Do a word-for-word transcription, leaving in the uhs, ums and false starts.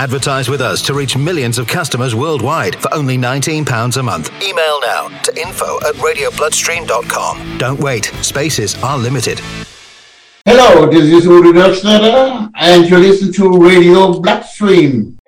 Advertise with us to reach millions of customers worldwide for only nineteen pounds a month. Email now to info at radio bloodstream dot com. Don't wait. Spaces are limited. Hello, this is Uri Doxner, and you're listening to Radio Bloodstream.